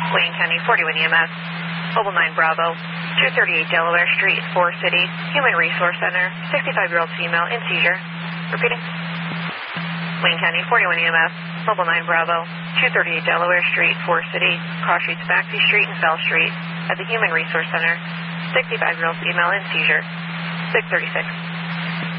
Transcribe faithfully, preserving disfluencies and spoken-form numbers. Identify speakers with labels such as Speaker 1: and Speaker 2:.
Speaker 1: Wayne County forty-one E M S, Mobile nine Bravo, two thirty-eight Delaware Street, Forest City, Human Resource Center, sixty-five-year-old female in seizure. Repeating. Wayne County forty-one E M S, Mobile nine Bravo, two thirty-eight Delaware Street, Forest City, cross streets Maxey Street and Bell Street at the Human Resource Center, sixty-five-year-old female in seizure. six thirty-six.